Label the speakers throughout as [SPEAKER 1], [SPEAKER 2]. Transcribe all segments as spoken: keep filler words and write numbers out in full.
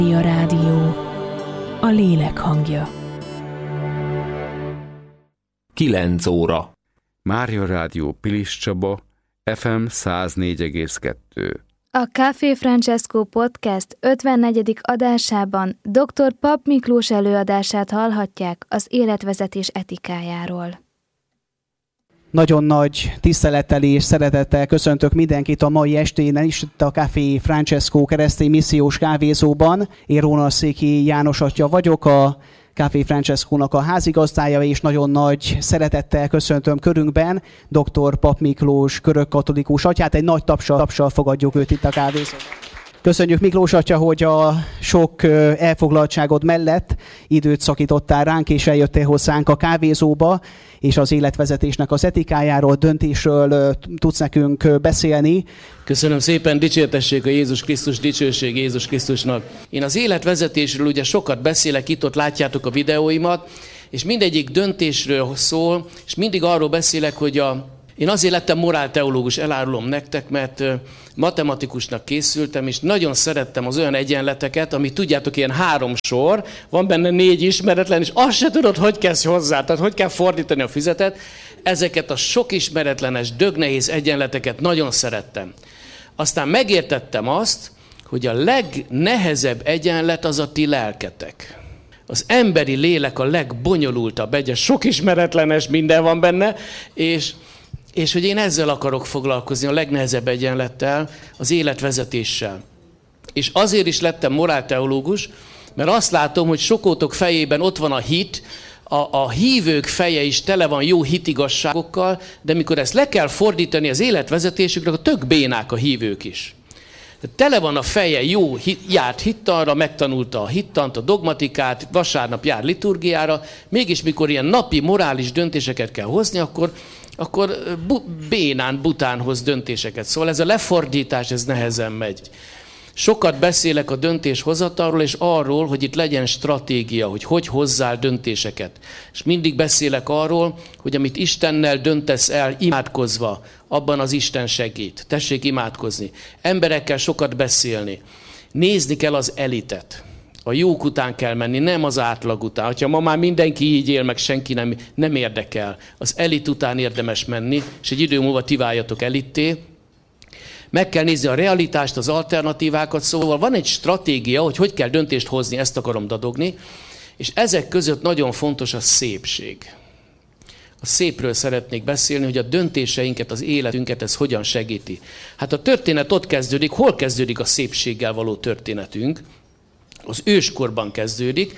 [SPEAKER 1] A rádió, a lélek hangja.
[SPEAKER 2] kilenc óra.
[SPEAKER 3] Mária Rádió Pilis Csaba, ef em száz négy egész kettő.
[SPEAKER 4] A Café Francesco Podcast ötvennegyedik adásában dr. Papp Miklós előadását hallhatják az életvezetés etikájáról.
[SPEAKER 5] Nagyon nagy tisztelettel és szeretettel köszöntök mindenkit a mai esténen is itt a Café Francesco keresztény missziós kávézóban. Én Rónaszéki János atya vagyok, a Café Francesco-nak a házigazdája, és nagyon nagy szeretettel köszöntöm körünkben dr. Papp Miklós görögkatolikus atyát. Egy nagy tapsal, tapsal fogadjuk őt itt a kávézóban. Köszönjük, Miklós atya, hogy a sok elfoglaltságod mellett időt szakítottál ránk, és eljöttél hozzánk a kávézóba, és az életvezetésnek az etikájáról, döntésről tudsz nekünk beszélni.
[SPEAKER 6] Köszönöm szépen, dicsértessék a Jézus Krisztus, dicsőség Jézus Krisztusnak. Én az életvezetésről ugye sokat beszélek, itt ott látjátok a videóimat, és mindegyik döntésről szól, és mindig arról beszélek, hogy a Én azért lettem morálteológus, elárulom nektek, mert matematikusnak készültem, és nagyon szerettem az olyan egyenleteket, ami tudjátok, ilyen három sor, van benne négy ismeretlen, és azt se tudod, hogy kezdj hozzá, tehát hogy kell fordítani a füzetet. Ezeket a sok ismeretlenes, dögnehéz egyenleteket nagyon szerettem. Aztán megértettem azt, hogy a legnehezebb egyenlet az a ti lelketek. Az emberi lélek a legbonyolultabb egyen, sok ismeretlenes, minden van benne, és... És hogy én ezzel akarok foglalkozni, a legnehezebb egyenlettel, az életvezetéssel. És azért is lettem morálteológus, mert azt látom, hogy sokótok fejében ott van a hit, a, a hívők feje is tele van jó hitigasságokkal, de mikor ezt le kell fordítani az életvezetésükre, akkor tök bénák a hívők is. Tele van a feje jó, járt hittanra, megtanulta a hittant, a dogmatikát, vasárnap jár liturgiára, mégis mikor ilyen napi morális döntéseket kell hozni, akkor... akkor bu- bénán, bután hoz döntéseket. Szóval ez a lefordítás, ez nehezen megy. Sokat beszélek a döntéshozatalról, és arról, hogy itt legyen stratégia, hogy hogy hozzál döntéseket. És mindig beszélek arról, hogy amit Istennel döntesz el, imádkozva, abban az Isten segít. Tessék imádkozni. Emberekkel sokat beszélni. Nézni kell az elitet. A jók után kell menni, nem az átlag után. Ha ma már mindenki így él, meg senki nem, nem érdekel. Az elit után érdemes menni, és egy idő múlva ti váljatok elitté. Meg kell nézni a realitást, az alternatívákat, szóval van egy stratégia, hogy hogy kell döntést hozni, ezt akarom dadogni, és ezek között nagyon fontos a szépség. A szépről szeretnék beszélni, hogy a döntéseinket, az életünket ez hogyan segíti. Hát a történet ott kezdődik, hol kezdődik a szépséggel való történetünk? Az őskorban kezdődik.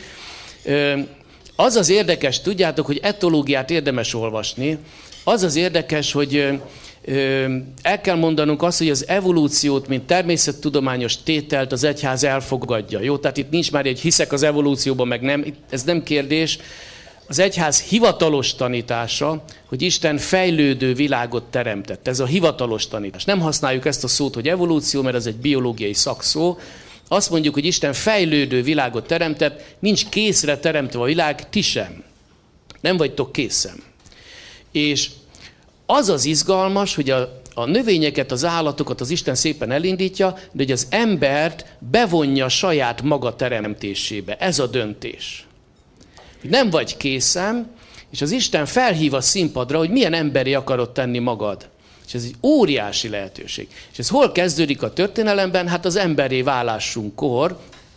[SPEAKER 6] Az az érdekes, tudjátok, hogy etológiát érdemes olvasni. Az az érdekes, hogy el kell mondanunk azt, hogy az evolúciót, mint természettudományos tételt az egyház elfogadja. Jó, tehát itt nincs már egy hiszek az evolúcióban, meg nem, ez nem kérdés. Az egyház hivatalos tanítása, hogy Isten fejlődő világot teremtett. Ez a hivatalos tanítás. Nem használjuk ezt a szót, hogy evolúció, mert ez egy biológiai szakszó. Azt mondjuk, hogy Isten fejlődő világot teremtett, nincs készre teremtve a világ, ti sem. Nem vagytok készen. És az az izgalmas, hogy a, a növényeket, az állatokat az Isten szépen elindítja, de hogy az embert bevonja saját maga teremtésébe. Ez a döntés. Hogy nem vagy készen, és az Isten felhív a színpadra, hogy milyen emberi akarod tenni magad. És ez egy óriási lehetőség. És ez hol kezdődik a történelemben? Hát az emberré válásunkkor.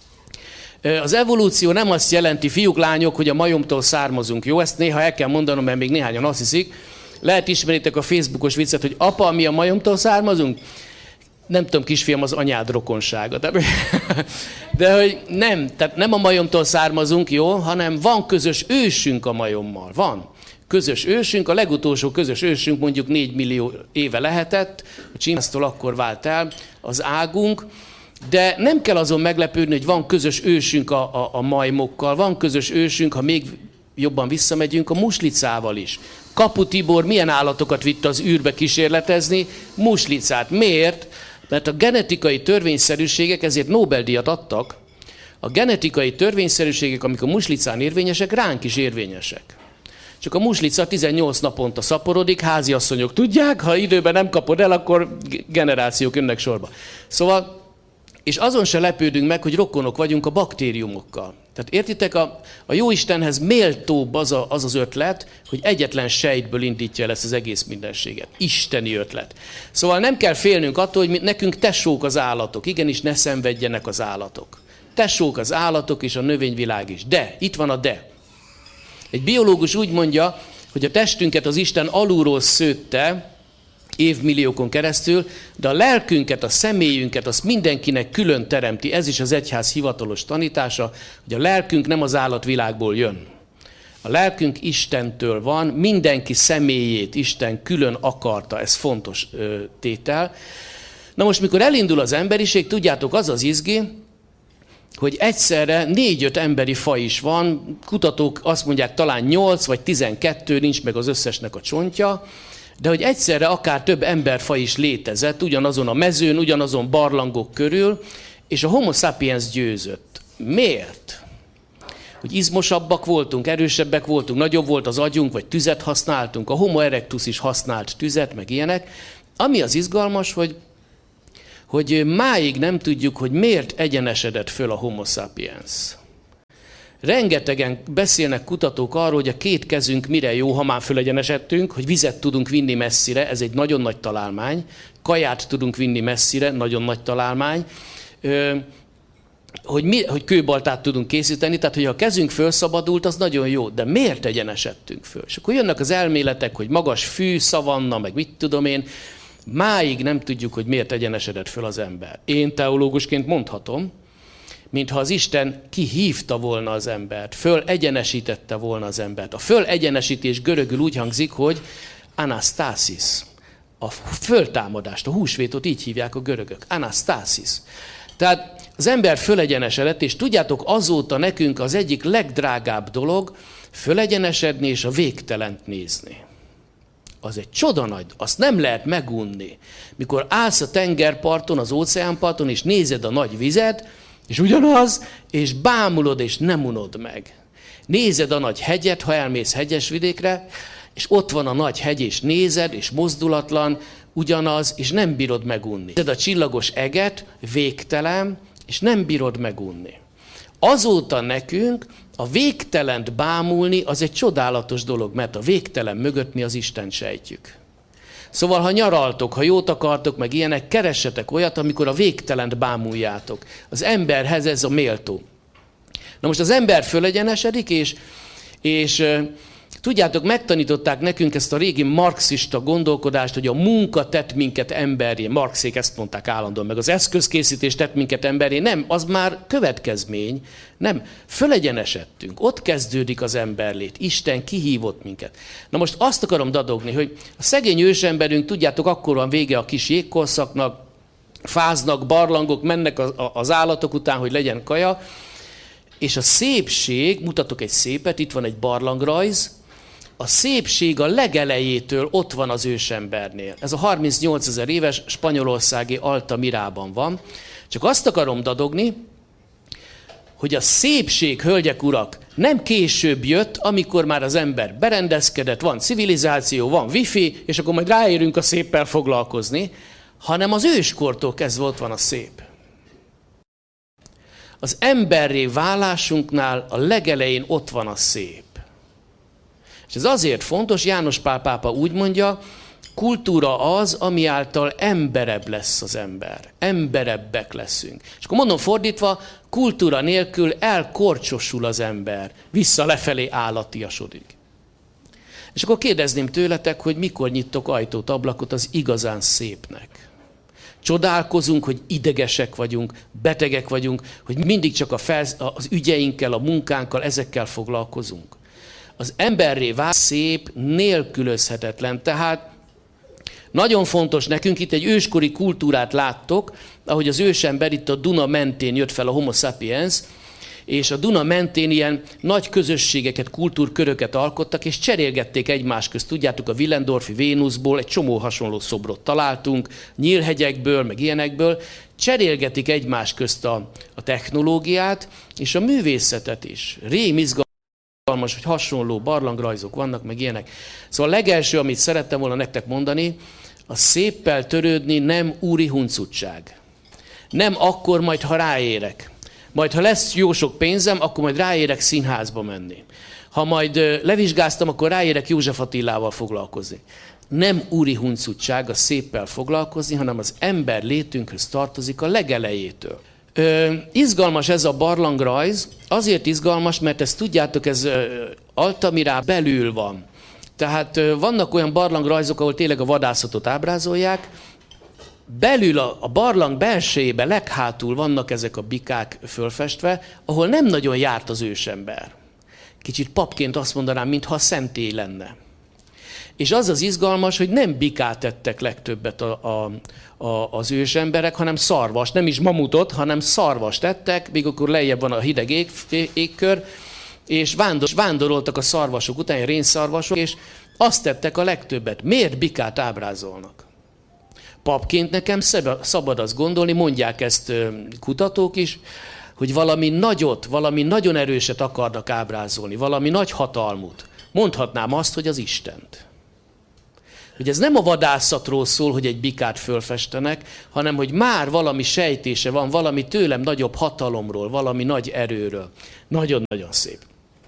[SPEAKER 6] Az evolúció nem azt jelenti, fiúk, lányok, hogy a majomtól származunk. Jó, ezt néha el kell mondanom, mert még néhányan azt hiszik. Lehet ismeritek a Facebookos viccet, hogy apa, mi a majomtól származunk? Nem tudom, kisfiam, az anyád rokonsága. De hogy nem, tehát nem a majomtól származunk, jó, hanem van közös ősünk a majommal. Van. Közös ősünk, a legutolsó közös ősünk mondjuk négy millió éve lehetett, a csinásztól akkor vált el az águnk, de nem kell azon meglepődni, hogy van közös ősünk a, a, a majmokkal, van közös ősünk, ha még jobban visszamegyünk, a muslicával is. Kapu Tibor milyen állatokat vitt az űrbe kísérletezni? Muslicát. Miért? Mert a genetikai törvényszerűségek ezért Nobel-díjat adtak. A genetikai törvényszerűségek, amik a muslicán érvényesek, ránk is érvényesek. Csak a muslica tizennyolc naponta szaporodik, háziasszonyok tudják, ha időben nem kapod el, akkor generációk jönnek sorba. Szóval És azon se lepődünk meg, hogy rokonok vagyunk a baktériumokkal. Tehát értitek, a, a Jóistenhez méltóbb az, a, az az ötlet, hogy egyetlen sejtből indítja el ezt az egész mindenséget. Isteni ötlet. Szóval nem kell félnünk attól, hogy mi, nekünk tesók az állatok. Igenis, ne szenvedjenek az állatok. Tesók az állatok és a növényvilág is. De, itt van a de. Egy biológus úgy mondja, hogy a testünket az Isten alulról szőtte, évmilliókon keresztül, de a lelkünket, a személyünket, azt mindenkinek külön teremti. Ez is az egyház hivatalos tanítása, hogy a lelkünk nem az állatvilágból jön. A lelkünk Istentől van, mindenki személyét Isten külön akarta, ez fontos ö, tétel. Na most, mikor elindul az emberiség, tudjátok, az az izgi, hogy egyszerre négy-öt emberi faj is van, kutatók azt mondják, talán nyolc vagy tizenkettő, nincs meg az összesnek a csontja, de hogy egyszerre akár több emberfaj is létezett, ugyanazon a mezőn, ugyanazon barlangok körül, és a Homo sapiens győzött. Miért? Hogy izmosabbak voltunk, erősebbek voltunk, nagyobb volt az agyunk, vagy tüzet használtunk, a Homo erectus is használt tüzet, meg ilyenek. Ami az izgalmas, hogy, hogy máig nem tudjuk, hogy miért egyenesedett föl a Homo sapiens. Rengetegen beszélnek kutatók arról, hogy a két kezünk mire jó, ha már fölegyenesedtünk, hogy vizet tudunk vinni messzire, ez egy nagyon nagy találmány, kaját tudunk vinni messzire, nagyon nagy találmány, hogy, mi, hogy kőbaltát tudunk készíteni, tehát hogyha a kezünk fölszabadult, az nagyon jó, de miért egyenesedtünk föl? És akkor jönnek az elméletek, hogy magas fű, szavanna, meg mit tudom én, máig nem tudjuk, hogy miért egyenesedett föl az ember. Én teológusként mondhatom, mintha az Isten kihívta volna az embert, fölegyenesítette volna az embert. A fölegyenesítés görögül úgy hangzik, hogy anastasis. A föltámadást, a húsvétot így hívják a görögök. Anastasis. Tehát az ember fölegyenesedett, és tudjátok, azóta nekünk az egyik legdrágább dolog fölegyenesedni és a végtelent nézni. Az egy csoda nagy, azt nem lehet megunni. Mikor állsz a tengerparton, az óceánparton, és nézed a nagy vizet, és ugyanaz, és bámulod, és nem unod meg. Nézed a nagy hegyet, ha elmész hegyes vidékre, és ott van a nagy hegy, és nézed, és mozdulatlan, ugyanaz, és nem bírod megunni. Nézed a csillagos eget, végtelen, és nem bírod megunni. Azóta nekünk a végtelent bámulni az egy csodálatos dolog, mert a végtelen mögött mi az Istent sejtjük. Szóval, ha nyaraltok, ha jót akartok, meg ilyenek, keressetek olyat, amikor a végtelent bámuljátok. Az emberhez ez a méltó. Na most az ember fölegyenesedik, és, és tudjátok, megtanították nekünk ezt a régi marxista gondolkodást, hogy a munka tett minket emberré. Marxék ezt mondták állandóan, meg az eszközkészítés tett minket emberré. Nem, az már következmény. Nem, fölegyenesedtünk. Ott kezdődik az emberlét. Isten kihívott minket. Na most azt akarom dadogni, hogy a szegény ősemberünk, tudjátok, akkor van vége a kis jégkorszaknak, fáznak, barlangok, mennek az állatok után, hogy legyen kaja, és a szépség, mutatok egy szépet, itt van egy barlangrajz, a szépség a legelejétől ott van az ősembernél. Ez a harmincnyolcezer éves spanyolországi Altamirában van. Csak azt akarom dadogni, hogy a szépség, hölgyek, urak, nem később jött, amikor már az ember berendezkedett, van civilizáció, van wifi, és akkor majd ráérünk a széppel foglalkozni, hanem az őskortól kezdve ott van a szép. Az emberré válásunknál a legelején ott van a szép. És ez azért fontos, János Pál pápa úgy mondja, kultúra az, ami által emberebb lesz az ember. Emberebbek leszünk. És akkor mondom fordítva, kultúra nélkül elkorcsosul az ember, vissza lefelé állatiasodik. És akkor kérdezném tőletek, hogy mikor nyittok ajtót, ablakot az igazán szépnek. Csodálkozunk, hogy idegesek vagyunk, betegek vagyunk, hogy mindig csak a felsz, az ügyeinkkel, a munkánkkal, ezekkel foglalkozunk. Az emberré vált szép nélkülözhetetlen. Tehát nagyon fontos nekünk, itt egy őskori kultúrát láttok, ahogy az ősember itt a Duna mentén jött fel a Homo sapiens, és a Duna mentén ilyen nagy közösségeket, kultúrköröket alkottak, és cserélgették egymás közt. Tudjátok, a Willendorfi Vénuszból egy csomó hasonló szobrot találtunk, nyílhegyekből, meg ilyenekből. Cserélgetik egymás közt a, a technológiát, és a művészetet is. Rém izgalmas, hogy hasonló barlangrajzok vannak, meg ilyenek. Szóval a legelső, amit szerettem volna nektek mondani, a széppel törődni nem úri huncutság. Nem akkor majd, ha ráérek. Majd, ha lesz jó sok pénzem, akkor majd ráérek színházba menni. Ha majd levizsgáztam, akkor ráérek József Attilával foglalkozni. Nem úri huncutság a széppel foglalkozni, hanem az ember létünkhöz tartozik a legelejétől. Ö, izgalmas ez a barlangrajz, azért izgalmas, mert ezt tudjátok, ez ö, Altamirán belül van. Tehát ö, vannak olyan barlangrajzok, ahol tényleg a vadászatot ábrázolják, belül a, a barlang belsejében, leghátul vannak ezek a bikák fölfestve, ahol nem nagyon járt az ősember. Kicsit papként azt mondanám, mintha szentély lenne. És az az izgalmas, hogy nem bikát tettek legtöbbet a, a, a, az ősemberek, hanem szarvas, nem is mamutot, hanem szarvast tettek, még akkor lejjebb van a hideg ég, égkör, és vándor, vándoroltak a szarvasok után, a rénszarvasok, és azt tettek a legtöbbet. Miért bikát ábrázolnak? Papként nekem szabad azt gondolni, mondják ezt kutatók is, hogy valami nagyot, valami nagyon erőset akarnak ábrázolni, valami nagy hatalmut. Mondhatnám azt, hogy az Istent. Hogy ez nem a vadászatról szól, hogy egy bikát fölfestenek, hanem hogy már valami sejtése van, valami tőlem nagyobb hatalomról, valami nagy erőről. Nagyon-nagyon szép.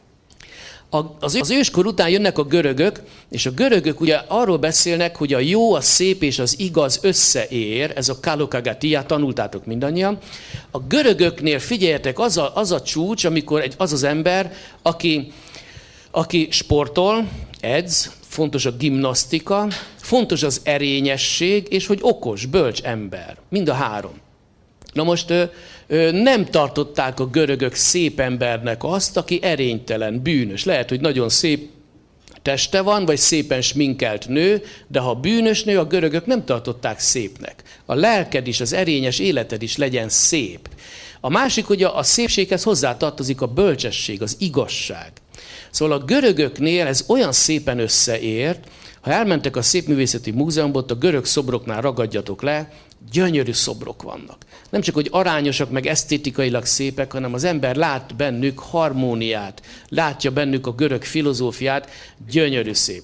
[SPEAKER 6] Az őskor után jönnek a görögök, és a görögök ugye arról beszélnek, hogy a jó, a szép és az igaz összeér, ez a kalokagatia, tanultátok mindannyian. A görögöknél figyeljetek, az a, az a csúcs, amikor egy, az az ember, aki, aki sportol, edz, fontos a gimnasztika, fontos az erényesség, és hogy okos, bölcs ember. Mind a három. Na most ö, ö, nem tartották a görögök szép embernek azt, aki erénytelen, bűnös. Lehet, hogy nagyon szép teste van, vagy szépen sminkelt nő, de ha bűnös nő, a görögök nem tartották szépnek. A lelked is, az erényes életed is legyen szép. A másik, hogy a, a szépséghez hozzátartozik a bölcsesség, az igazság. Szóval a görögöknél ez olyan szépen összeért, ha elmentek a Szépművészeti Múzeumba, ott a görög szobroknál ragadjatok le, gyönyörű szobrok vannak. Nem csak, hogy arányosak, meg esztétikailag szépek, hanem az ember lát bennük harmóniát, látja bennük a görög filozófiát, gyönyörű szép.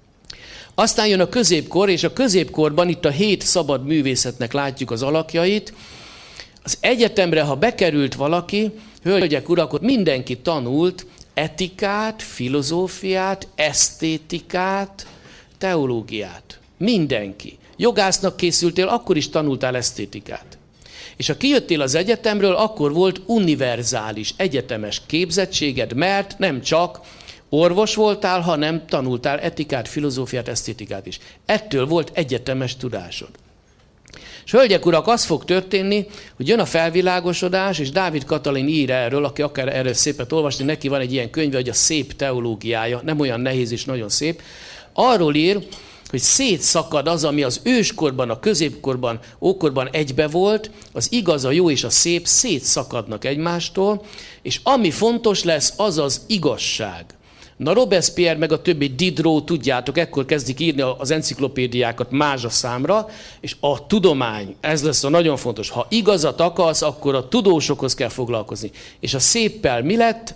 [SPEAKER 6] Aztán jön a középkor, és a középkorban itt a hét szabad művészetnek látjuk az alakjait. Az egyetemre, ha bekerült valaki, hölgyek, urak, ott mindenki tanult etikát, filozófiát, esztétikát, teológiát. Mindenki. Jogásznak készültél, akkor is tanultál esztétikát. És ha kijöttél az egyetemről, akkor volt univerzális, egyetemes képzettséged, mert nem csak orvos voltál, hanem tanultál etikát, filozófiát, esztétikát is. Ettől volt egyetemes tudásod. És hölgyek, urak, az fog történni, hogy jön a felvilágosodás, és Dávid Katalin ír erről, aki akar erről szépet olvasni, neki van egy ilyen könyve, hogy a szép teológiája, nem olyan nehéz és nagyon szép. Arról ír, hogy szétszakad az, ami az őskorban, a középkorban, ókorban egybe volt, az igaz, a jó és a szép szétszakadnak egymástól, és ami fontos lesz, az az igazság. Na Robespierre meg a többi Diderot, tudjátok, ekkor kezdik írni az enciklopédiákat mázsa számra, és a tudomány, ez lesz a nagyon fontos. Ha igazat akarsz, akkor a tudósokhoz kell foglalkozni. És a széppel mi lett?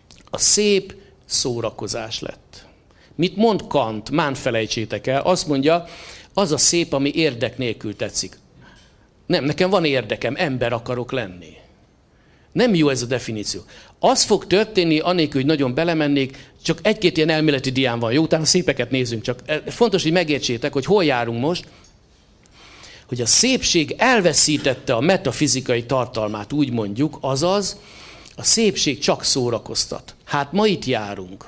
[SPEAKER 6] A szép szórakozás lett. Mit mond Kant? Mán felejtsétek el. Azt mondja, az a szép, ami érdek nélkül tetszik. Nem, nekem van érdekem, ember akarok lenni. Nem jó ez a definíció. Az fog történni, anélkül, hogy nagyon belemennék, csak egy-két ilyen elméleti dián van, jó? Utána szépeket nézzünk, csak fontos, hogy megértsétek, hogy hol járunk most, hogy a szépség elveszítette a metafizikai tartalmát, úgy mondjuk, azaz a szépség csak szórakoztat. Hát ma itt járunk.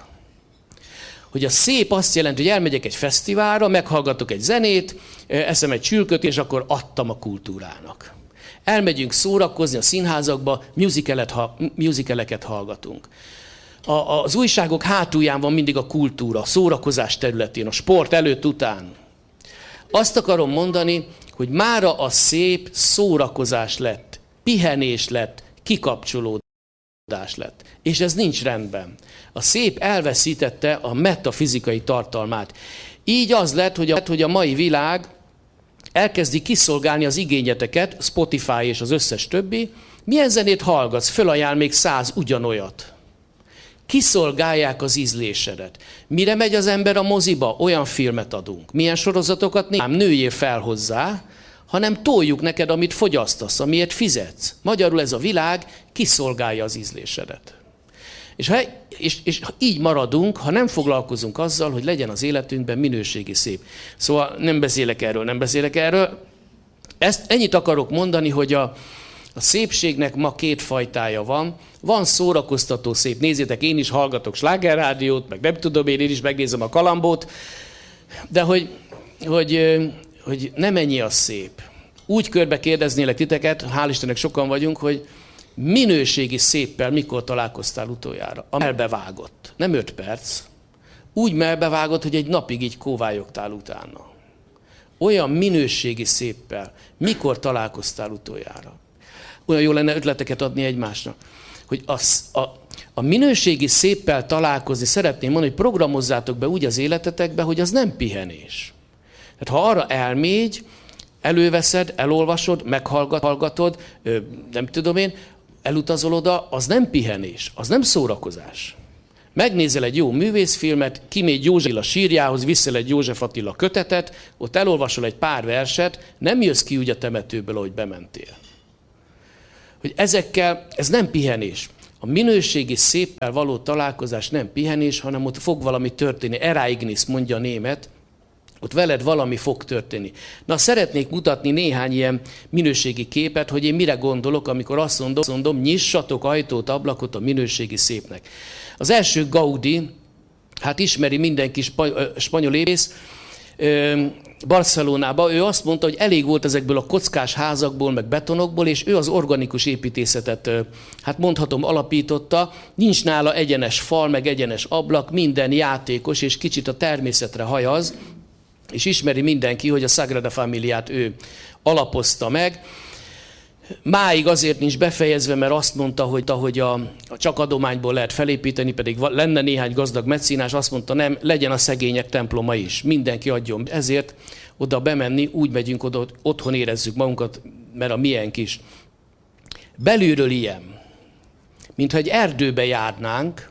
[SPEAKER 6] Hogy a szép azt jelenti, hogy elmegyek egy fesztiválra, meghallgatok egy zenét, eszem egy csülköt, és akkor adtam a kultúrának. Elmegyünk szórakozni a színházakba, musicaleket hallgatunk. A, az újságok hátulján van mindig a kultúra, a szórakozás területén, a sport előtt, után. Azt akarom mondani, hogy mára a szép szórakozás lett, pihenés lett, kikapcsolódás lett. És ez nincs rendben. A szép elveszítette a metafizikai tartalmát. Így az lett, hogy a, hogy a mai világ elkezdi kiszolgálni az igényeteket, Spotify és az összes többi. Milyen zenét hallgatsz? Fölajánl még száz ugyanolyat. Kiszolgálják az ízlésedet. Mire megy az ember a moziba? Olyan filmet adunk. Milyen sorozatokat néz? Nőjél fel hozzá. hanem toljuk neked, amit fogyasztasz, amiért fizetsz. Magyarul ez a világ kiszolgálja az ízlésedet. És ha, és, és ha így maradunk, ha nem foglalkozunk azzal, hogy legyen az életünkben minőségi szép. Szóval nem beszélek erről, nem beszélek erről. Ezt, ennyit akarok mondani, hogy a, a szépségnek ma két fajtája van. Van szórakoztató szép. Nézzétek, én is hallgatok slágerrádiót, meg nem tudom, én is megnézem a Kalambót, de hogy, hogy, hogy nem ennyi a szép. Úgy körbe kérdeznélek titeket, hál' Istennek sokan vagyunk, hogy minőségi széppel mikor találkoztál utoljára? A melbevágott. Nem öt perc. Úgy melbevágott, hogy egy napig így kóvályogtál utána. Olyan minőségi széppel mikor találkoztál utoljára? Olyan jó lenne ötleteket adni egymásnak. Hogy az, a, a minőségi széppel találkozni, szeretném mondani, hogy programozzátok be úgy az életetekbe, hogy az nem pihenés. Tehát ha arra elmégy, előveszed, elolvasod, meghallgatod, nem tudom én, elutazol oda, az nem pihenés, az nem szórakozás. Megnézel egy jó művészfilmet, kimégy József Attila sírjához, viszel egy József Attila kötetet, ott elolvasol egy pár verset, nem jössz ki úgy a temetőből, ahogy bementél. Hogy ezekkel, ez nem pihenés. A minőségi széppel való találkozás nem pihenés, hanem ott fog valami történni. Ereignis, mondja a német, ott veled valami fog történni. Na, szeretnék mutatni néhány ilyen minőségi képet, hogy én mire gondolok, amikor azt mondom, azt mondom nyissatok ajtót, ablakot a minőségi szépnek. Az első Gaudí, hát ismeri mindenki spanyol épész, Barcelonában, ő azt mondta, hogy elég volt ezekből a kockás házakból, meg betonokból, és ő az organikus építészetet, hát mondhatom, alapította. Nincs nála egyenes fal, meg egyenes ablak, minden játékos, és kicsit a természetre hajaz, és ismeri mindenki, hogy a Sagrada Familiát ő alapozta meg. Máig azért nincs befejezve, mert azt mondta, hogy, hogy a, a csak adományból lehet felépíteni, pedig lenne néhány gazdag mecénás, azt mondta, nem, legyen a szegények temploma is, mindenki adjon. Ezért oda bemenni, úgy megyünk oda, hogy otthon érezzük magunkat, mert a miénk is. Belülről ilyen, mintha egy erdőbe járnánk,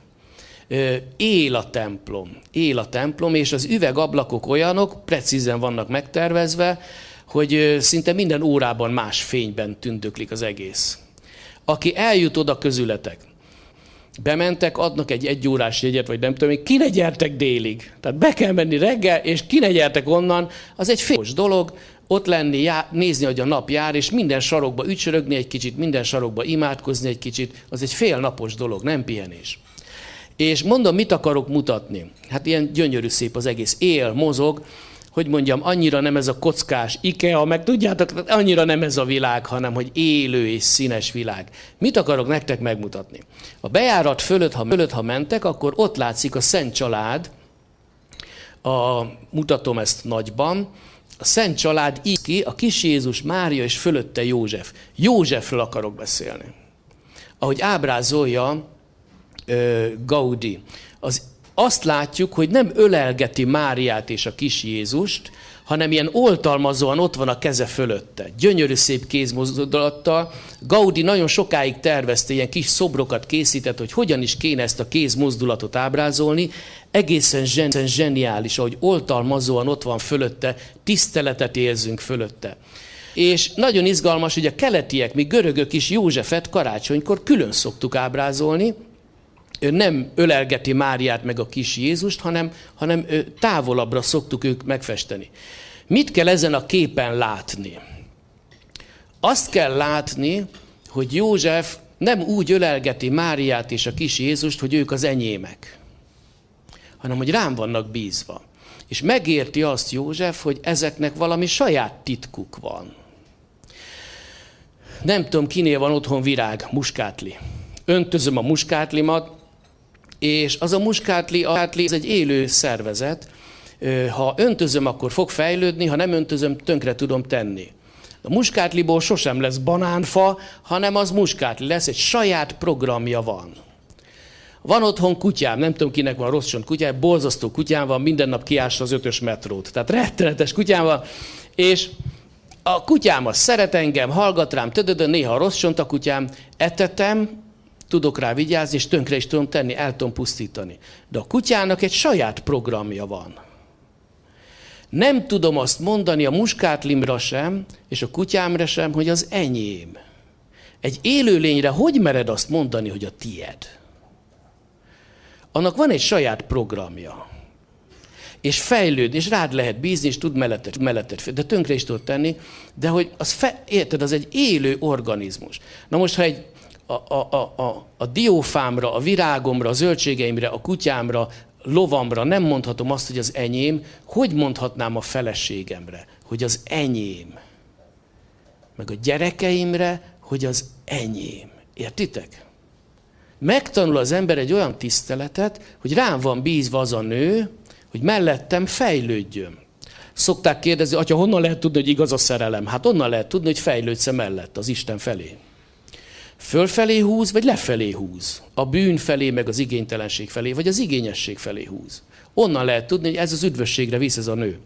[SPEAKER 6] él a templom, él a templom, és az üvegablakok olyanok, precízen vannak megtervezve, hogy szinte minden órában más fényben tündöklik az egész. Aki eljut oda közületek, bementek, adnak egy egyórás jegyet, vagy nem tudom, ki ne gyertek délig. Tehát be kell menni reggel, és ki ne gyertek onnan, az egy félós dolog, ott lenni, já, nézni, hogy a nap jár, és minden sarokba ücsörögni egy kicsit, minden sarokba imádkozni egy kicsit, az egy félnapos dolog, nem pihenés. És mondom, mit akarok mutatni? Hát ilyen gyönyörű szép az egész, él, mozog, hogy mondjam, annyira nem ez a kockás IKEA, meg tudjátok, annyira nem ez a világ, hanem hogy élő és színes világ. Mit akarok nektek megmutatni? A bejárat fölött, ha, fölött, ha mentek, akkor ott látszik a Szent Család, a, mutatom ezt nagyban, a Szent Család így ki, a kis Jézus, Mária és fölötte József. Józsefről akarok beszélni. Ahogy ábrázolja uh, Gaudí. Az Azt látjuk, hogy nem ölelgeti Máriát és a kis Jézust, hanem ilyen oltalmazóan ott van a keze fölötte. Gyönyörű szép kézmozdulattal. Gaudí nagyon sokáig tervezte, ilyen kis szobrokat készített, hogy hogyan is kéne ezt a kézmozdulatot ábrázolni. Egészen zsen, zseniális, ahogy oltalmazóan ott van fölötte, tiszteletet érzünk fölötte. És nagyon izgalmas, hogy a keletiek, mi görögök is Józsefet karácsonykor külön szoktuk ábrázolni. Ő nem ölelgeti Máriát meg a kis Jézust, hanem, hanem távolabbra szoktuk ők megfesteni. Mit kell ezen a képen látni? Azt kell látni, hogy József nem úgy ölelgeti Máriát és a kis Jézust, hogy ők az enyémek, hanem hogy rám vannak bízva. És megérti azt József, hogy ezeknek valami saját titkuk van. Nem tudom, kinél van otthon virág, muskátli. Öntözöm a muskátlimat, és az a muskátli, a muskátli ez egy élő szervezet. Ha öntözöm, akkor fog fejlődni, ha nem öntözöm, tönkre tudom tenni. A muskátliból sosem lesz banánfa, hanem az muskátli lesz, egy saját programja van. Van otthon kutyám, nem tudom kinek van rossz csont kutyám, borzasztó kutyám van, minden nap kiássa az ötös metrót. Tehát rettenetes kutyám van, és a kutyám az szeret engem, hallgat rám, tödödön, néha rossz csont a kutyám, etetem, tudok rá vigyázni, és tönkre is tudom tenni, el tudom pusztítani. De a kutyának egy saját programja van. Nem tudom azt mondani a muskátlimra sem, és a kutyámra sem, hogy az enyém. Egy élőlényre hogy mered azt mondani, hogy a tied? Annak van egy saját programja. És fejlőd, és rád lehet bízni, és tud mellettet, mellettet, de tönkre is tud tenni, de hogy az, fe, érted, az egy élő organizmus. Na most, ha egy, a, a, a, a, a diófámra, a virágomra, a zöldségeimre, a kutyámra, lovamra nem mondhatom azt, hogy az enyém, hogy mondhatnám a feleségemre, hogy az enyém. Meg a gyerekeimre, hogy az enyém. Értitek? Megtanul az ember egy olyan tiszteletet, hogy rám van bízva az a nő, hogy mellettem fejlődjön. Szokták kérdezni, atya, honnan lehet tudni, hogy igaz a szerelem? Hát onnan lehet tudni, hogy fejlődsz mellett az Isten felé. Fölfelé húz, vagy lefelé húz? A bűn felé, meg az igénytelenség felé, vagy az igényesség felé húz? Onnan lehet tudni, hogy ez az üdvösségre visz ez a nő.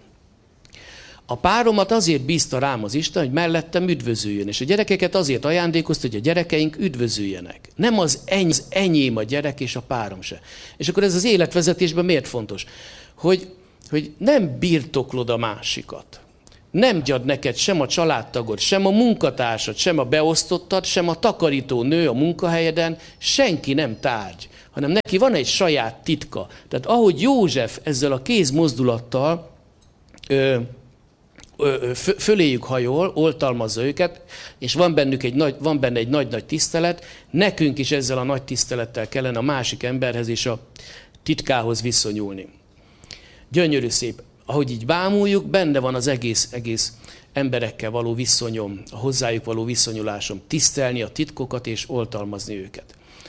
[SPEAKER 6] A páromat azért bízta rám az Isten, hogy mellettem üdvözüljön, és a gyerekeket azért ajándékozta, hogy a gyerekeink üdvözüljenek. Nem az, eny- az enyém a gyerek, és a párom se. És akkor ez az életvezetésben miért fontos? Hogy, hogy nem birtoklod a másikat. Nem gyad neked sem a családtagod, sem a munkatársad, sem a beosztottad, sem a takarító nő a munkahelyeden, senki nem tárgy, hanem neki van egy saját titka. Tehát ahogy József ezzel a kézmozdulattal ö, ö, ö, föléjük hajol, oltalmazza őket, és van, bennük egy nagy, van benne egy nagy-nagy tisztelet, nekünk is ezzel a nagy tisztelettel kellene a másik emberhez és a titkához viszonyulni. Gyönyörű szép. Ahogy így bámuljuk, benne van az egész, egész emberekkel való viszonyom, a hozzájuk való viszonyulásom, tisztelni a titkokat és oltalmazni őket.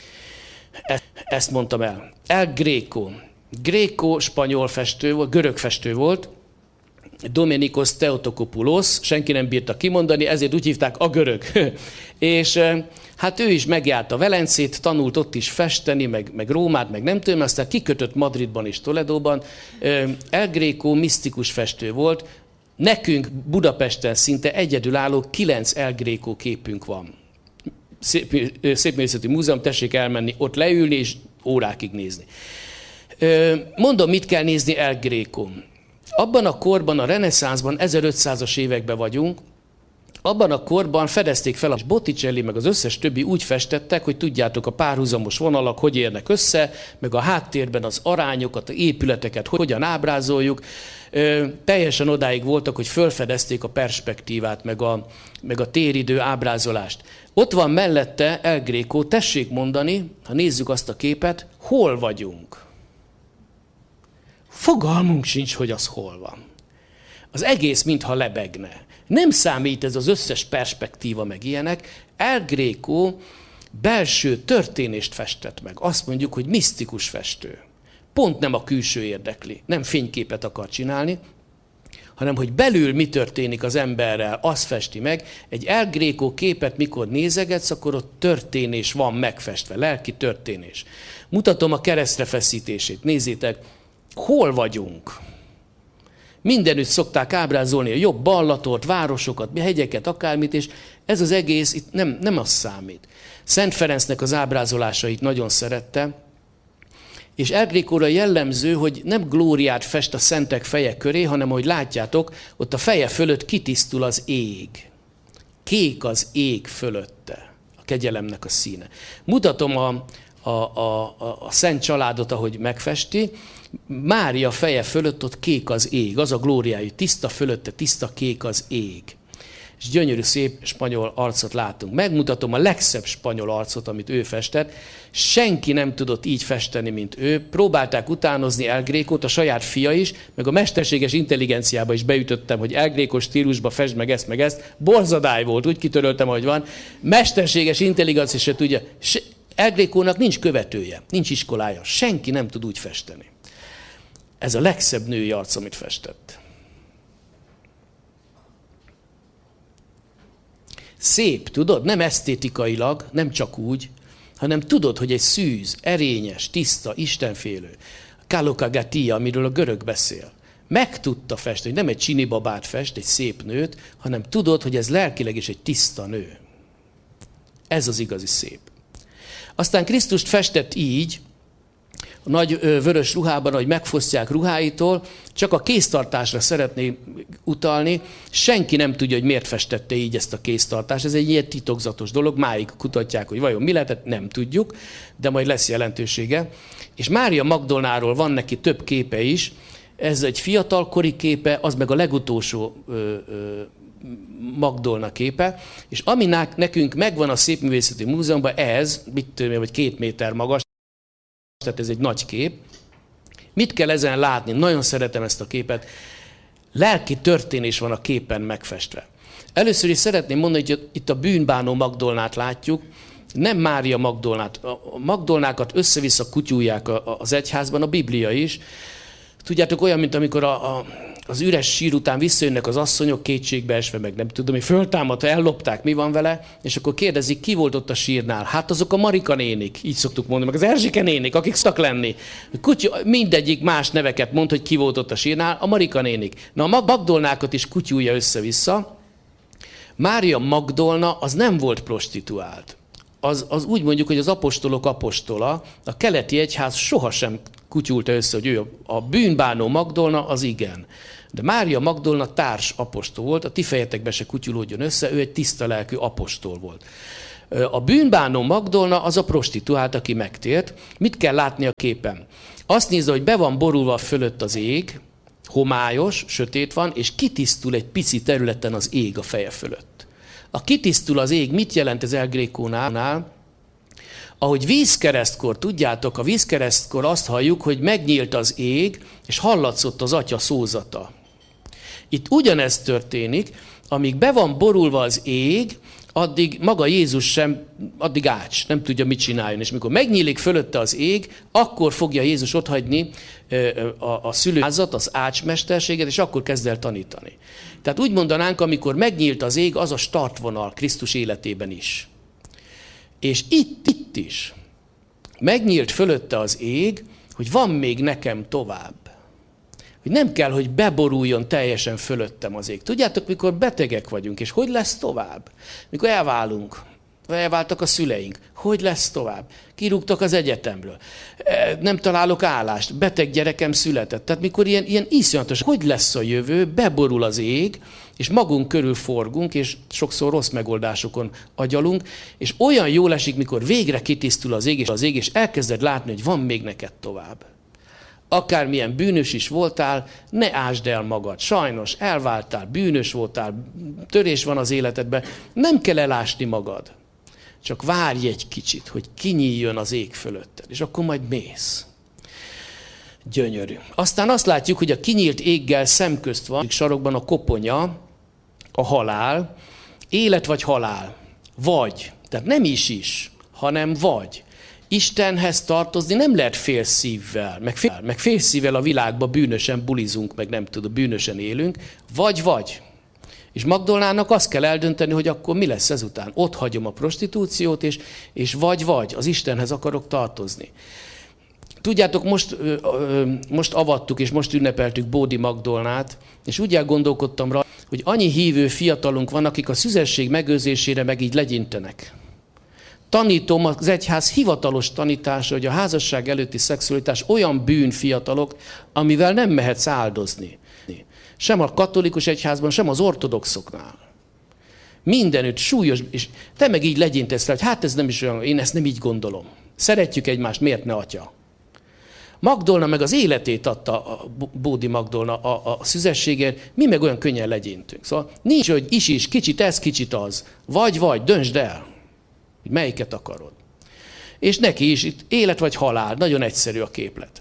[SPEAKER 6] Ezt mondtam el. El Greco. Greco spanyol festő volt, görög festő volt, Dominikos Theotokopoulos, senki nem bírta kimondani, ezért úgy hívták a görög. És hát ő is megjárta Velencét, tanult ott is festeni, meg, meg Rómát, meg nem tudom, aztán kikötött Madridban és Toledóban. El Greco misztikus festő volt, nekünk Budapesten szinte egyedülálló kilenc El Greco képünk van. Szépművészeti Múzeum, tessék elmenni, ott leülni és órákig nézni. Mondom, mit kell nézni El Grecon. Abban a korban, a reneszánszban, ezerötszázas években vagyunk, abban a korban fedezték fel, a Botticelli meg az összes többi úgy festettek, hogy tudjátok, a párhuzamos vonalak hogy érnek össze, meg a háttérben az arányokat, az épületeket hogyan ábrázoljuk. Ö, teljesen odáig voltak, hogy fölfedezték a perspektívát, meg a, meg a téridő ábrázolást. Ott van mellette El Greco, tessék mondani, ha nézzük azt a képet, hol vagyunk. Fogalmunk sincs, hogy az hol van. Az egész mintha lebegne. Nem számít ez az összes perspektíva meg ilyenek. El Greco belső történést festett meg. Azt mondjuk, hogy misztikus festő. Pont nem a külső érdekli. Nem fényképet akar csinálni, hanem hogy belül mi történik az emberrel, azt festi meg. Egy El Greco képet mikor nézegetsz, akkor ott történés van megfestve, lelki történés. Mutatom a keresztre feszítését. Nézzétek, hol vagyunk? Mindenütt szokták ábrázolni a jobb ballatort, városokat, hegyeket, akármit, és ez az egész itt nem, nem az számít. Szent Ferencnek az ábrázolásait nagyon szerette, és El Grecóra jellemző, hogy nem glóriát fest a szentek feje köré, hanem, ahogy látjátok, ott a feje fölött kitisztul az ég. Kék az ég fölötte, a kegyelemnek a színe. Mutatom a, a, a, a, a szent családot, ahogy megfesti. Mária feje fölött ott kék az ég, az a glóriájú, tiszta fölötte, tiszta kék az ég. És gyönyörű szép spanyol arcot látunk. Megmutatom a legszebb spanyol arcot, amit ő festett. Senki nem tudott így festeni, mint ő. Próbálták utánozni El Grecót, a saját fia is, meg a mesterséges intelligenciába is beütöttem, hogy El Greco stílusba fest meg ezt, meg ezt. Borzadály volt, úgy kitöröltem, ahogy van. Mesterséges intelligencia se tudja. El Grecónak nincs követője, nincs iskolája. Senki nem tud úgy festeni. Ez a legszebb női arc, amit festett. Szép, tudod? Nem esztétikailag, nem csak úgy, hanem tudod, hogy egy szűz, erényes, tiszta, istenfélő. Kalokagatia, amiről a görög beszél. Meg tudta festeni, hogy nem egy csinibabát fest, egy szép nőt, hanem tudod, hogy ez lelkileg is egy tiszta nő. Ez az igazi szép. Aztán Krisztust festett így, nagy vörös ruhában, hogy megfosztják ruháitól, csak a kéztartásra szeretné utalni. Senki nem tudja, hogy miért festette így ezt a kéztartást. Ez egy ilyen titokzatos dolog, máig kutatják, hogy vajon mi lehetett, nem tudjuk, de majd lesz jelentősége. És Mária Magdolnáról van neki több képe is, ez egy fiatalkori képe, az meg a legutolsó ö, ö, Magdolna képe, és ami nekünk megvan a Szépművészeti Múzeumban, ez, mit tudom, vagy két méter magas, tehát ez egy nagy kép. Mit kell ezen látni? Nagyon szeretem ezt a képet. Lelki történés van a képen megfestve. Először is szeretném mondani, hogy itt a bűnbánó Magdolnát látjuk, nem Mária Magdolnát. A Magdolnákat össze-vissza kutyulják az egyházban, a Biblia is. Tudjátok, olyan, mint amikor a, a, az üres sír után visszajönnek az asszonyok kétségbe esve, meg nem tudom, hogy föltámadta, ellopták, mi van vele, és akkor kérdezik, ki volt ott a sírnál. Hát azok a Marika nénik, így szoktuk mondani, meg az Erzsike nénik, akik szoktak lenni. Kutyu, mindegyik más neveket mond, hogy ki volt ott a sírnál, a Marika nénik. Na a Magdolnákat is kutyulja össze-vissza. Mária Magdolna az nem volt prostituált. Az, az úgy mondjuk, hogy az apostolok apostola, a keleti egyház sohasem kutyulta össze, hogy ő a bűnbánó Magdolna, az igen. De Mária Magdolna társ apostol volt, a ti fejetekbe se kutyulódjon össze, ő egy tiszta lelkű apostol volt. A bűnbánó Magdolna az a prostituált, aki megtért. Mit kell látni a képen? Azt nézze, hogy be van borulva fölött az ég, homályos, sötét van, és kitisztul egy pici területen az ég a feje fölött. A kitisztul az ég, mit jelent ez El Grékónál? Ahogy vízkeresztkor, tudjátok, a vízkeresztkor azt halljuk, hogy megnyílt az ég, és hallatszott az atya szózata. Itt ugyanez történik, amíg be van borulva az ég, addig maga Jézus sem, addig ács, nem tudja, mit csináljon. És mikor megnyílik fölötte az ég, akkor fogja Jézus otthagyni a, a szülőházat, az ácsmesterséget, és akkor kezd el tanítani. Tehát úgy mondanánk, amikor megnyílt az ég, az a startvonal Krisztus életében is. És itt, itt is megnyílt fölötte az ég, hogy van még nekem tovább. Hogy nem kell, hogy beboruljon teljesen fölöttem az ég. Tudjátok, mikor betegek vagyunk, és hogy lesz tovább? Mikor elválunk, elváltak a szüleink, hogy lesz tovább? Kirúgtak az egyetemről, nem találok állást, beteg gyerekem született. Tehát mikor ilyen, ilyen iszonyatos, hogy lesz a jövő, beborul az ég, és magunk körül forgunk, és sokszor rossz megoldásokon agyalunk, és olyan jól esik, mikor végre kitisztul az ég, és az ég, és elkezded látni, hogy van még neked tovább. Akármilyen bűnös is voltál, ne ásd el magad. Sajnos elváltál, bűnös voltál, törés van az életedben, nem kell elásni magad. Csak várj egy kicsit, hogy kinyíljon az ég fölötted, és akkor majd mész. Gyönyörű. Aztán azt látjuk, hogy a kinyílt éggel szemközt van, sarokban a koponya, a halál, élet vagy halál. Vagy, tehát nem is is, hanem vagy. Istenhez tartozni nem lehet fél szívvel, meg fél, meg fél szívvel a világban bűnösen bulizunk, meg nem tudom, bűnösen élünk, vagy vagy. És Magdolnának azt kell eldönteni, hogy akkor mi lesz ezután. Ott hagyom a prostitúciót, és, és vagy vagy, az Istenhez akarok tartozni. Tudjátok, most, most avattuk, és most ünnepeltük Bódi Magdolnát, és úgy elgondolkodtam rá, hogy annyi hívő fiatalunk van, akik a szüzesség megőrzésére meg így legyintenek. Tanítom az egyház hivatalos tanítása, hogy a házasság előtti szexualitás olyan bűn, fiatalok, amivel nem mehetsz áldozni. Sem a katolikus egyházban, sem az ortodoxoknál. Mindenütt súlyos, és te meg így legyintesz rá, hogy hát ez nem is olyan, én ezt nem így gondolom. Szeretjük egymást, miért ne atya? Magdolna meg az életét adta, a Bódi Magdolna a, a szüzességért, mi meg olyan könnyen legyintünk. Szóval nincs, hogy is is, kicsit ez, kicsit az. Vagy, vagy, döntsd el, hogy melyiket akarod. És neki is itt élet vagy halál, nagyon egyszerű a képlet.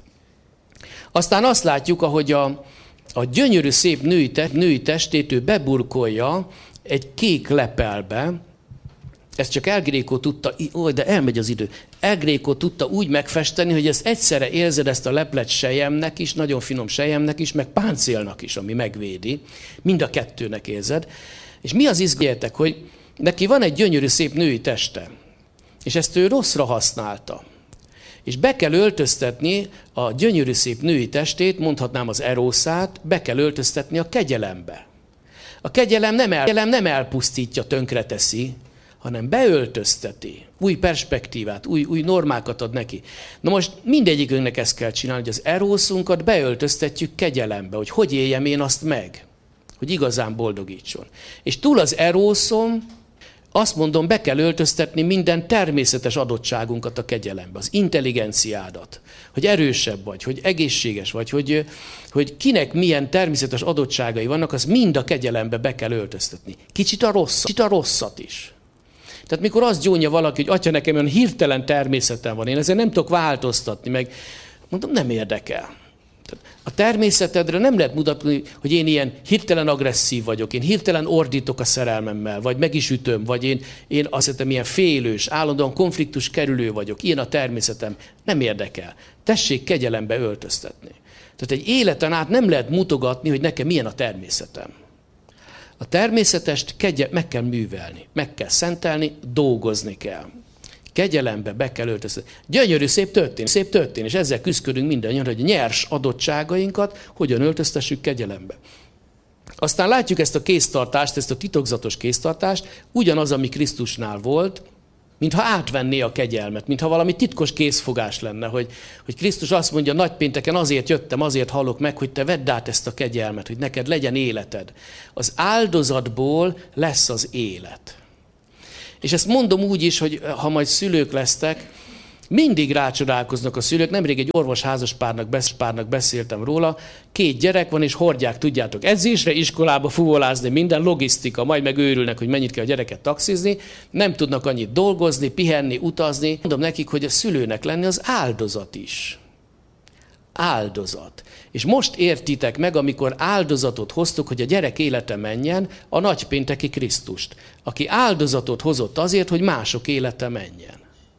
[SPEAKER 6] Aztán azt látjuk, ahogy a, a gyönyörű szép női, te, női testét ő beburkolja egy kék lepelbe. Ezt csak El Greco tudta, ó, de elmegy az idő. El Greco tudta úgy megfesteni, hogy ezt egyszerre érzed ezt a leplet selyemnek is, nagyon finom selyemnek is, meg páncélnak is, ami megvédi. Mind a kettőnek érzed. És mi az izgélyetek, hogy neki van egy gyönyörű szép női teste, és ezt ő rosszra használta. És be kell öltöztetni a gyönyörű szép női testét, mondhatnám az erószát, be kell öltöztetni a kegyelembe. A kegyelem nem, el, nem elpusztítja, tönkreteszi, hanem beöltözteti, új perspektívát, új, új normákat ad neki. Na most mindegyikünknek ezt kell csinálni, hogy az erószunkat beöltöztetjük kegyelembe, hogy hogy éljem én azt meg, hogy igazán boldogítson. És túl az erószon, azt mondom, be kell öltöztetni minden természetes adottságunkat a kegyelembe, az intelligenciádat, hogy erősebb vagy, hogy egészséges vagy, hogy, hogy kinek milyen természetes adottságai vannak, az mind a kegyelembe be kell öltöztetni. Kicsit a rosszat, kicsit a rosszat is. Tehát mikor azt gyónja valaki, hogy atya, nekem olyan hirtelen természetem van, én ezért nem tudok változtatni, meg mondom, nem érdekel. A természetedre nem lehet mutatni, hogy én ilyen hirtelen agresszív vagyok, én hirtelen ordítok a szerelmemmel, vagy meg is ütöm, vagy én, én azt hiszem, ilyen félős, állandóan konfliktus kerülő vagyok, ilyen a természetem, nem érdekel. Tessék kegyelembe öltöztetni. Tehát egy életen át nem lehet mutogatni, hogy nekem milyen a természetem. A természetest kegye, meg kell művelni, meg kell szentelni, dolgozni kell. Kegyelembe be kell öltözni. Gyönyörű, szép történet, szép történet, és ezzel küzdködünk mindannyian, hogy nyers adottságainkat hogyan öltöztessük kegyelembe. Aztán látjuk ezt a kéztartást, ezt a titokzatos kéztartást, ugyanaz, ami Krisztusnál volt, mintha átvenné a kegyelmet, mintha valami titkos kézfogás lenne, hogy, hogy Krisztus azt mondja, nagypénteken azért jöttem, azért hallok meg, hogy te vedd át ezt a kegyelmet, hogy neked legyen életed. Az áldozatból lesz az élet. És ezt mondom úgy is, hogy ha majd szülők lesztek, mindig rácsodálkoznak a szülők. Nemrég egy orvos házaspárnak párnak beszéltem róla, két gyerek van, és hordják, tudjátok, edzésre, iskolába fuvolázni, minden logisztika, majd megőrülnek, hogy mennyit kell a gyereket taxizni, nem tudnak annyit dolgozni, pihenni, utazni. Mondom nekik, hogy a szülőnek lenni az áldozat is. Áldozat. És most értitek meg, amikor áldozatot hoztuk, hogy a gyerek élete menjen, a nagypénteki Krisztust, aki áldozatot hozott azért, hogy mások élete menjen.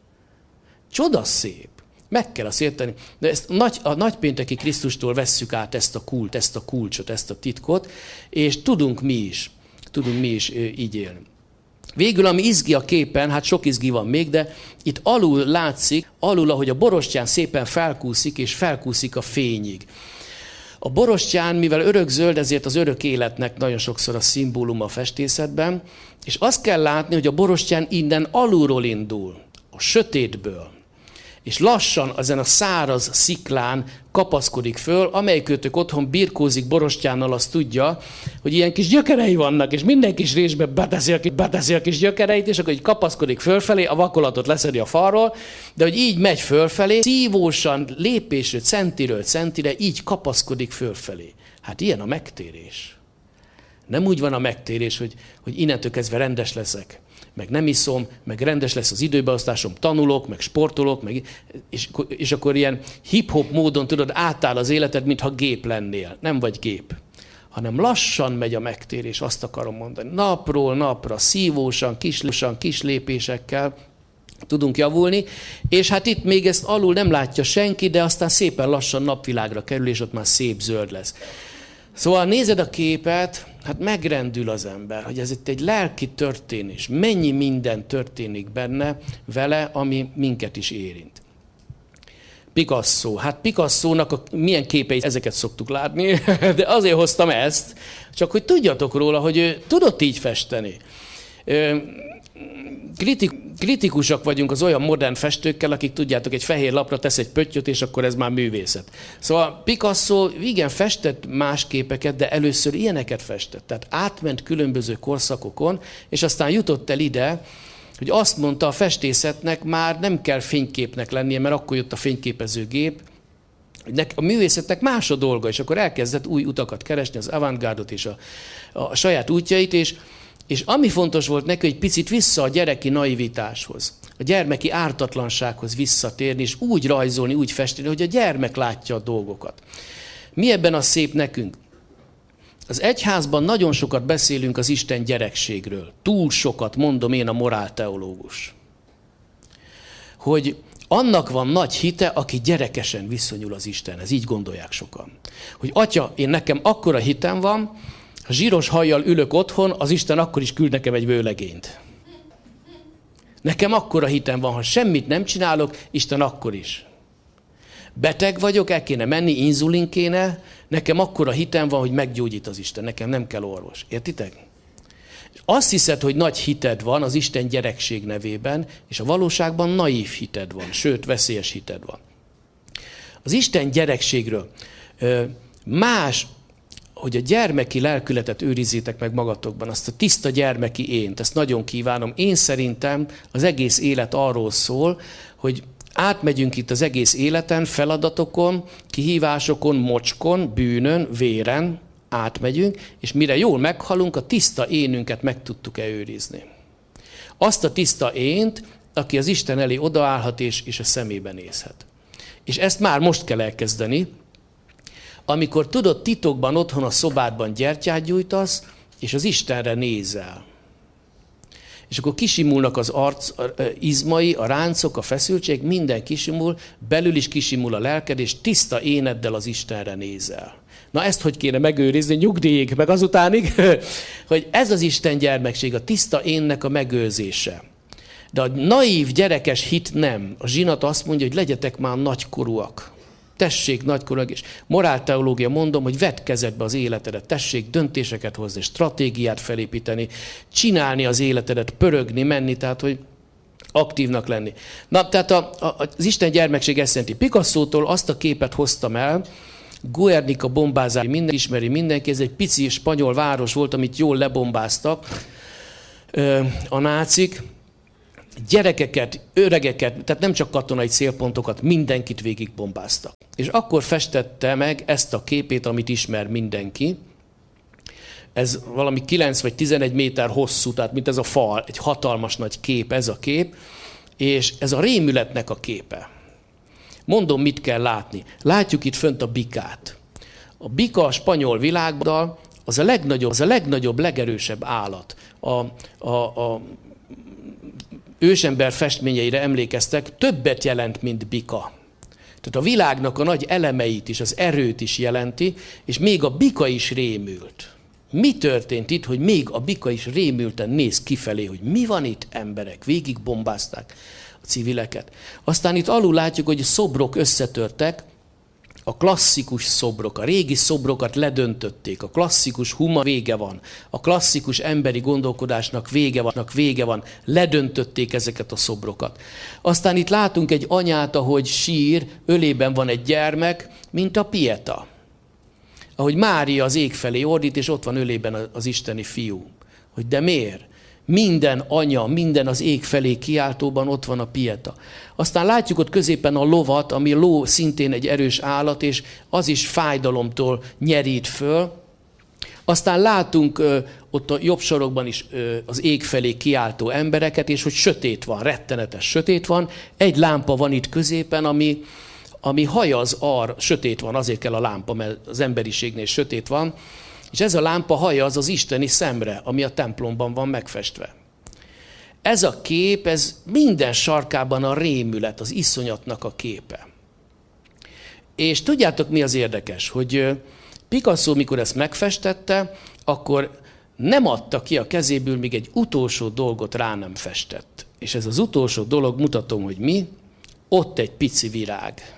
[SPEAKER 6] Csodaszép. Meg kell azt érteni. De ezt a nagypénteki Krisztustól vesszük át ezt a kult, ezt a kulcsot, ezt a titkot, és tudunk mi is, tudunk mi is így élni. Végül, ami izgi a képen, hát sok izgi van még, de itt alul látszik, alul, ahogy a borostyán szépen felkúszik, és felkúszik a fényig. A borostyán, mivel örökzöld, ezért az örök életnek nagyon sokszor a szimbóluma a festészetben, és azt kell látni, hogy a borostyán innen alulról indul, a sötétből, és lassan ezen a száraz sziklán kapaszkodik föl, amelyikőtök otthon birkózik borostyánnal, azt tudja, hogy ilyen kis gyökerei vannak, és minden kis résbe beteszi a, beteszi a kis gyökereit, és akkor így kapaszkodik fölfelé, a vakolatot leszedi a falról, de hogy így megy fölfelé, szívósan, lépésről, centiről centire, így kapaszkodik fölfelé. Hát ilyen a megtérés. Nem úgy van a megtérés, hogy, hogy innentől kezdve rendes leszek, meg nem iszom, meg rendes lesz az időbeosztásom, tanulok, meg sportolok, meg, és, és akkor ilyen hip-hop módon tudod, átáll az életed, mintha gép lennél. Nem vagy gép, hanem lassan megy a megtérés, azt akarom mondani. Napról napra, szívósan, kislósan, kis lépésekkel tudunk javulni, és hát itt még ezt alul nem látja senki, de aztán szépen lassan napvilágra kerül, és ott már szép zöld lesz. Szóval nézed a képet, hát megrendül az ember, hogy ez itt egy lelki történés. Mennyi minden történik benne vele, ami minket is érint. Picasso. Hát Picassónak a, milyen képeit, ezeket szoktuk látni, de azért hoztam ezt, csak hogy tudjatok róla, hogy ő tudott így festeni. Kritik, kritikusak vagyunk az olyan modern festőkkel, akik tudjátok, egy fehér lapra tesz egy pöttyöt, és akkor ez már művészet. Szóval Picasso igen festett más képeket, de először ilyeneket festett. Tehát átment különböző korszakokon, és aztán jutott el ide, hogy azt mondta, a festészetnek már nem kell fényképnek lennie, mert akkor jött a fényképezőgép, hogy a művészetnek más a dolga, és akkor elkezdett új utakat keresni, az avantgárdot és a, a saját útjait, és És ami fontos volt neki, hogy picit vissza a gyereki naivitáshoz, a gyermeki ártatlansághoz visszatérni, és úgy rajzolni, úgy festeni, hogy a gyermek látja a dolgokat. Mi ebben a szép nekünk? Az egyházban nagyon sokat beszélünk az Isten gyerekségről. Túl sokat, mondom én, a morálteológus. Hogy annak van nagy hite, aki gyerekesen viszonyul az Istenhez. Így gondolják sokan. Hogy atya, én nekem akkora hitem van, ha zsíros hajjal ülök otthon, az Isten akkor is küld nekem egy vőlegényt. Nekem akkora hitem van, ha semmit nem csinálok, Isten akkor is. Beteg vagyok, el kéne menni, inzulin kéne, nekem akkora hitem van, hogy meggyógyít az Isten, nekem nem kell orvos. Értitek? Azt hiszed, hogy nagy hited van az Isten gyerekség nevében, és a valóságban naív hited van, sőt, veszélyes hited van. Az Isten gyerekségről más, hogy a gyermeki lelkületet őrizzétek meg magatokban, azt a tiszta gyermeki ént, ezt nagyon kívánom. Én szerintem az egész élet arról szól, hogy átmegyünk itt az egész életen, feladatokon, kihívásokon, mocskon, bűnön, véren, átmegyünk, és mire jól meghalunk, a tiszta énünket meg tudtuk-e őrizni. Azt a tiszta ént, aki az Isten elé odaállhat és, és a szemébe nézhet. És ezt már most kell elkezdeni, amikor tudod, titokban otthon a szobádban gyertyát gyújtasz, és az Istenre nézel. És akkor kisimulnak az arc izmai, a ráncok, a feszültség, minden kisimul, belül is kisimul a lelked, és tiszta éneddel az Istenre nézel. Na ezt hogy kéne megőrizni nyugdíjig, meg azutánig, hogy ez az Isten gyermekség, a tiszta énnek a megőrzése. De a naív, gyerekes hit nem. A zsinat azt mondja, hogy legyetek már nagykorúak. Tessék nagykorúak, és morálteológia mondom, hogy vedd kezedbe az életedet, tessék döntéseket hozni, stratégiát felépíteni, csinálni az életedet, pörögni, menni, tehát hogy aktívnak lenni. Na, tehát a, a, az Isten gyermekség ezt jelenti. Picasso-tól azt a képet hoztam el, Guernica bombázás, minden ismeri mindenki, ez egy pici spanyol város volt, amit jól lebombáztak a nácik. Gyerekeket, öregeket, tehát nem csak katonai célpontokat, mindenkit végigbombáztak. És akkor festette meg ezt a képét, amit ismer mindenki. Ez valami kilenc vagy tizenegy méter hosszú, tehát mint ez a fal, egy hatalmas nagy kép ez a kép, és ez a rémületnek a képe. Mondom, mit kell látni. Látjuk itt fönt a bikát. A bika a spanyol világban az a legnagyobb, az a legnagyobb, legerősebb állat. A, a, a ősember festményeire emlékeztek, többet jelent, mint bika. Tehát a világnak a nagy elemeit is, az erőt is jelenti, és még a bika is rémült. Mi történt itt, hogy még a bika is rémülten néz kifelé, hogy mi van itt, emberek? Végig bombázták a civileket. Aztán itt alul látjuk, hogy a szobrok összetörtek, a klasszikus szobrok, a régi szobrokat ledöntötték, a klasszikus huma vége van, a klasszikus emberi gondolkodásnak vége van, vége van, ledöntötték ezeket a szobrokat. Aztán itt látunk egy anyát, ahogy sír, ölében van egy gyermek, mint a Pieta. Ahogy Mária az ég felé ordít, és ott van ölében az isteni fiú. Hogy de miért? Minden anya, minden az ég felé kiáltóban ott van a Pieta. Aztán látjuk ott középen a lovat, ami ló szintén egy erős állat, és az is fájdalomtól nyerít föl. Aztán látunk ö, ott a jobb sorokban is ö, az ég felé kiáltó embereket, és hogy sötét van, rettenetes sötét van. Egy lámpa van itt középen, ami, ami hajaz arra, sötét van, azért kell a lámpa, mert az emberiségnél sötét van, és ez a lámpa hajaz az isteni szemre, ami a templomban van megfestve. Ez a kép, ez minden sarkában a rémület, az iszonyatnak a képe. És tudjátok, mi az érdekes, hogy Picasso, mikor ezt megfestette, akkor nem adta ki a kezéből, míg egy utolsó dolgot rá nem festett. És ez az utolsó dolog, mutatom, hogy mi, ott egy pici virág.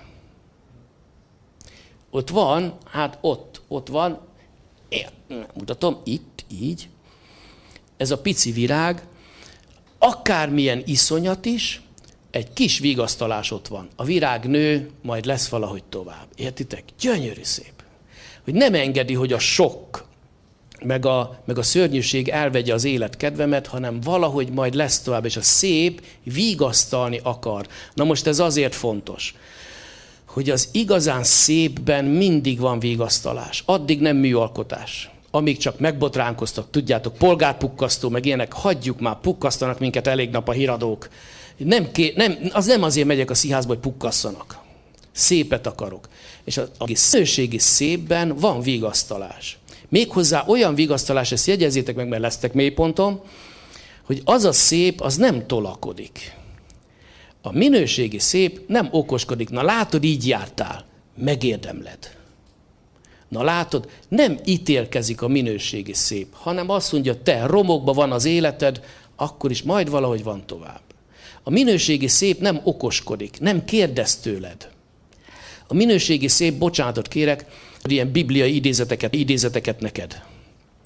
[SPEAKER 6] Ott van, hát ott, ott van, én mutatom, itt, így, ez a pici virág, akármilyen iszonyat is, egy kis vigasztalás ott van. A virág nő, majd lesz valahogy tovább. Értitek? Gyönyörű szép. Hogy nem engedi, hogy a sok, meg a, meg a szörnyűség elvegye az élet kedvemet, hanem valahogy majd lesz tovább, és a szép vigasztalni akar. Na most ez azért fontos, hogy az igazán szépben mindig van vigasztalás. Addig nem műalkotás. Amíg csak megbotránkoztak, tudjátok, polgárpukkasztó, meg ilyenek, hagyjuk már, pukkasztanak minket elég nap a híradók. Nem, ké, nem, az nem azért megyek a színházba, hogy pukkasszanak. Szépet akarok. És a, a szőségi szépben van vigasztalás. Méghozzá olyan vigasztalás, ezt jegyezzétek meg, mert lesztek mélyponton, hogy az a szép, az nem tolakodik. A minőségi szép nem okoskodik. Na látod, így jártál, megérdemled. Na látod, nem ítélkezik a minőségi szép, hanem azt mondja, te romokban van az életed, akkor is majd valahogy van tovább. A minőségi szép nem okoskodik, nem kérdez tőled. A minőségi szép, bocsánatot kérek, hogy ilyen bibliai idézeteket, idézeteket neked.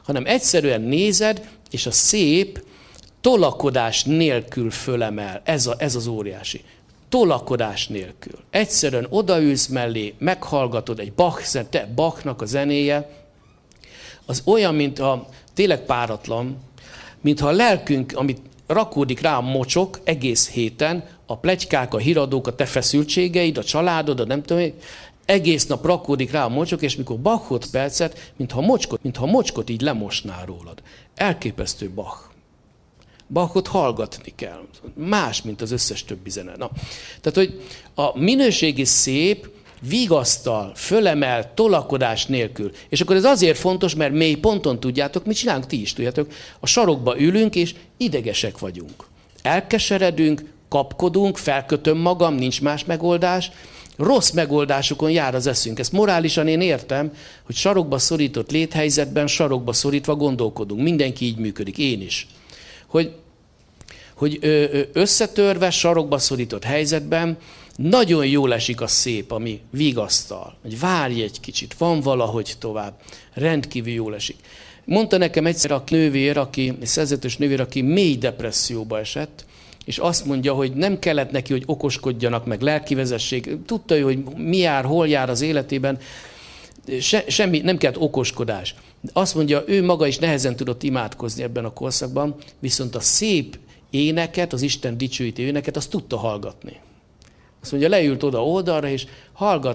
[SPEAKER 6] hanem egyszerűen nézed, és a szép tolakodás nélkül fölemel. Ez, a, ez az óriási. Tolakodás nélkül. Egyszerűen odaülsz mellé, meghallgatod egy Bach, te Bachnak a zenéje, az olyan, mint a tényleg páratlan, mintha a lelkünk, amit rakódik rá a mocsok egész héten, a pletykák, a híradók, a te feszültségeid, a családod, a nem tudom, egész nap rakódik rá a mocsok, és mikor Bachot percet, mintha mocskot, mintha mocskot így lemosnál rólad. Elképesztő Bach. Bachot hallgatni kell. Más, mint az összes többi zene. Na, tehát, hogy a minőségi szép vigasztal, fölemel, tolakodás nélkül. És akkor ez azért fontos, mert mély ponton tudjátok, mit csinálunk, ti is tudjátok. A sarokba ülünk, és idegesek vagyunk. Elkeseredünk, kapkodunk, felkötöm magam, nincs más megoldás. Rossz megoldásokon jár az eszünk. Ezt morálisan én értem, hogy sarokba szorított léthelyzetben, sarokba szorítva gondolkodunk. Mindenki így működik, én is. Hogy, hogy összetörve, sarokba szorított helyzetben nagyon jól esik a szép, ami vigasztal. Hogy várj egy kicsit, van valahogy tovább. Rendkívül jól esik. Mondta nekem egyszer a nővér, aki, egy szerzetes nővér, aki mély depresszióba esett, és azt mondja, hogy nem kellett neki, hogy okoskodjanak, meg lelkivezesség. Tudta ő, hogy mi jár, hol jár az életében. Se, semmi, nem kellett okoskodás. Azt mondja, ő maga is nehezen tudott imádkozni ebben a korszakban, viszont a szép éneket, az Isten dicsőítő éneket, azt tudta hallgatni. Azt mondja, leült oda oldalra, és hallgat,